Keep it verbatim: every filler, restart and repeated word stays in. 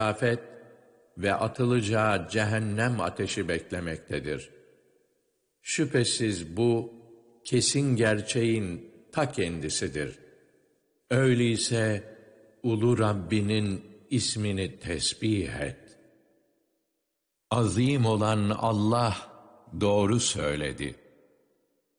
afet ve atılacağı cehennem ateşi beklemektedir. Şüphesiz bu, kesin gerçeğin ta kendisidir. Öyleyse, ulu Rabbinin ismini tesbih et. Azim olan Allah doğru söyledi.